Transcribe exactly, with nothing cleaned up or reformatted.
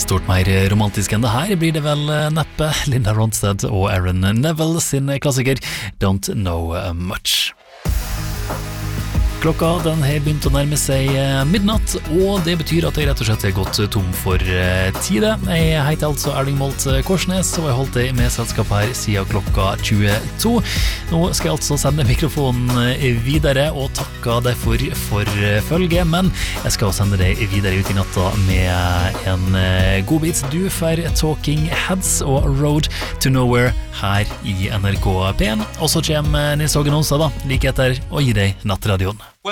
Stort mer romantisk enn det her blir det vel neppe. Linda Ronstadt og Aaron Neville sin klassiker Don't Know Much. Klokka den har begynt å nærme seg midnatt, og det betyr at jeg rett og slett er gått tom for tide. Jeg heter altså Erling Molt Korsnes, og jeg holdt deg med selskap her siden klokka tjueto. Nå skal jeg altså sende mikrofonen videre og takke deg for, for følge, men jeg skal sende deg videre ut i natta med en godbit. Du får Talking Heads og Road to Nowhere her i N R K P en, og så kommer Nils Hågen Onsdag da, like etter å gi deg nattradioen.